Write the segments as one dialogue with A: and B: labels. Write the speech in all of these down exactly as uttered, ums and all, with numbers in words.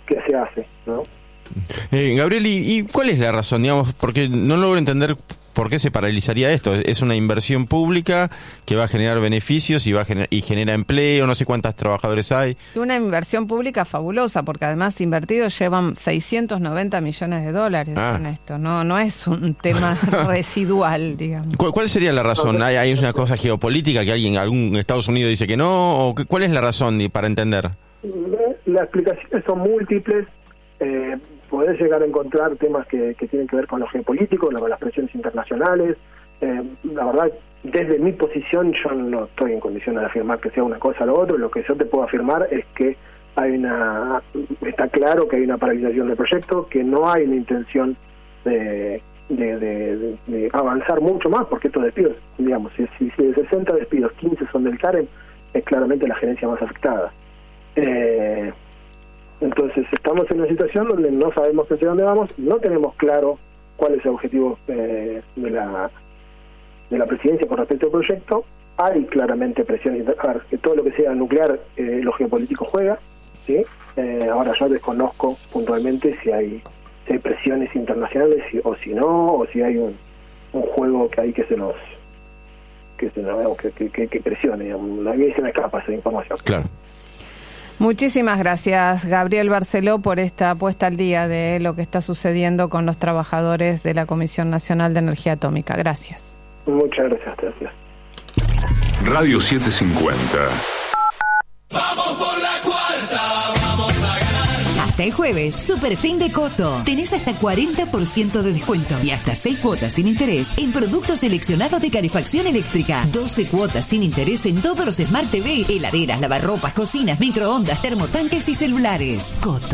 A: que se hace, ¿no?
B: Eh, Gabriel, ¿y, ¿y cuál es la razón? Digamos, porque no logro entender por qué se paralizaría esto. Es una inversión pública que va a generar beneficios y va a gener- y genera empleo, no sé cuántos trabajadores hay.
C: Una inversión pública fabulosa, porque además invertidos llevan seiscientos noventa millones de dólares
B: Ah.
C: en esto. No, no es un tema residual, digamos.
B: ¿Cuál, cuál sería la razón? ¿Hay, hay una cosa geopolítica que alguien, algún Estados Unidos dice que no? ¿O qué- cuál es la razón y- para entender?
A: Las explicaciones son múltiples. Eh, podés llegar a encontrar temas que, que tienen que ver con lo geopolítico, con las presiones internacionales. Eh, la verdad, desde mi posición yo no estoy en condiciones de afirmar que sea una cosa o lo otro. Lo que yo te puedo afirmar es que hay una, está claro que hay una paralización del proyecto, que no hay una intención de, de, de, de, de avanzar mucho más, porque estos despidos, digamos, si, si, si de sesenta despidos, quince son del CAREM, es claramente la gerencia más afectada. Eh, entonces estamos en una situación donde no sabemos hacia dónde vamos, no tenemos claro cuál es el objetivo eh, de la de la presidencia con respecto al proyecto. Hay claramente presiones, a ver, que todo lo que sea nuclear, eh, lo geopolítico juega, ¿sí? Eh, ahora yo desconozco puntualmente si hay, si hay presiones internacionales si, o si no, o si hay un, un juego que hay que se nos que se nos que, que, que, que presione, digamos. A mí se me escapa esa información.
B: Claro.
C: Muchísimas gracias, Gabriel Barceló, por esta puesta al día de lo que está sucediendo con los trabajadores de la Comisión Nacional de Energía Atómica. Gracias.
A: Muchas gracias, gracias.
D: Radio setecientos cincuenta.
E: Vamos por la cuarta, vamos a ganar.
F: Hasta el jueves, Super Fin de Coto. Tenés hasta cuarenta por ciento de descuento y hasta seis cuotas sin interés en productos seleccionados de calefacción eléctrica. doce cuotas sin interés en todos los Smart T V, heladeras, lavarropas, cocinas, microondas, termotanques y celulares. Coto.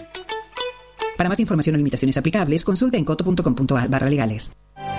F: Para más información o limitaciones aplicables, consulta en coto punto com punto a r barra legales.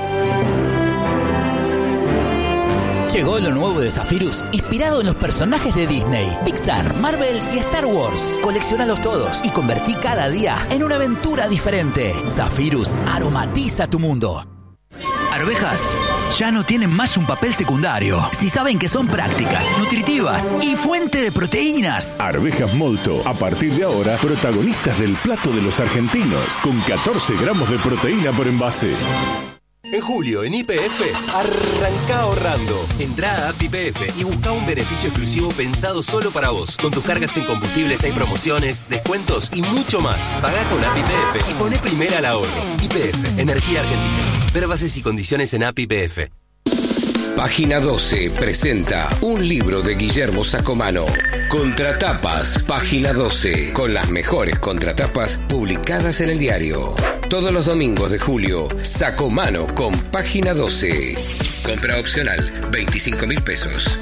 G: Llegó lo nuevo de Zephyrus, inspirado en los personajes de Disney, Pixar, Marvel y Star Wars. Colecciónalos todos y convertí cada día en una aventura diferente. Zephyrus aromatiza tu mundo.
H: Arvejas ya no tienen más un papel secundario si saben que son prácticas, nutritivas y fuente de proteínas.
I: Arvejas Molto, a partir de ahora, protagonistas del plato de los argentinos, con catorce gramos de proteína por envase.
J: En julio, en Y P F, arranca ahorrando. Entrá a App Y P F y busca un beneficio exclusivo pensado solo para vos. Con tus cargas en combustibles hay promociones, descuentos y mucho más. Pagá con App Y P F y poné primera al ahorro. Y P F, Energía Argentina. Ver bases y condiciones en App Y P F.
K: Página doce presenta un libro de Guillermo Sacomano. Contratapas, Página doce, con las mejores contratapas publicadas en el diario. Todos los domingos de julio, Sacomano con Página doce. Compra opcional, veinticinco mil pesos.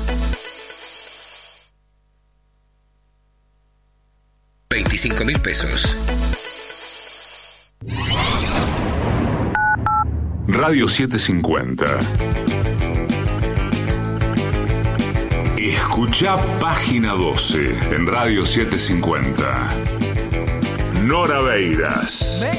K: veinticinco mil pesos.
D: Radio setecientos cincuenta. Escucha Página doce en Radio setecientos cincuenta. Nora Beiras.